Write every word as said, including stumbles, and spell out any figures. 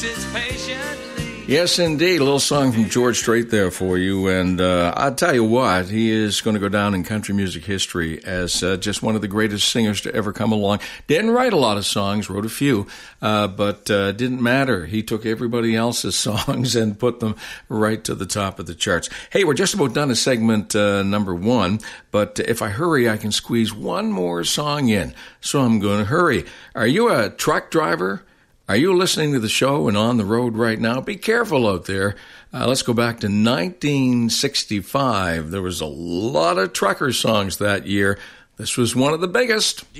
Yes, indeed. A little song from George Strait there for you. And uh, I'll tell you what, he is going to go down in country music history as uh, just one of the greatest singers to ever come along. Didn't write a lot of songs, wrote a few, uh, but uh, didn't matter. He took everybody else's songs and put them right to the top of the charts. Hey, we're just about done with segment uh, number one, but if I hurry, I can squeeze one more song in. So I'm going to hurry. Are you a truck driver? Are you listening to the show and on the road right now? Be careful out there. Uh, let's go back to nineteen sixty-five. There was a lot of trucker songs that year. This was one of the biggest.